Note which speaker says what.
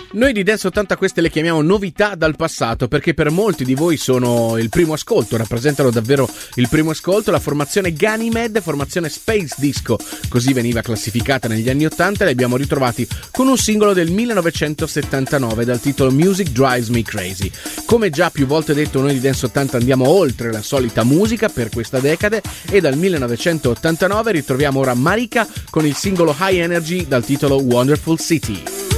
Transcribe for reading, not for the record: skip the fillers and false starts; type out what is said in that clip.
Speaker 1: Noi di Dance 80 queste le chiamiamo novità dal passato, perché per molti di voi sono il primo ascolto, rappresentano davvero il primo ascolto. La formazione Ganymede, formazione Space Disco, così veniva classificata negli anni 80, li abbiamo ritrovati con un singolo del 1979 dal titolo Music Drives Me Crazy. Come già più volte detto, noi di Dance 80 andiamo oltre la solita musica per questa decade e dal 1989 ritroviamo ora Marika con il singolo High Energy dal titolo Wonderful City.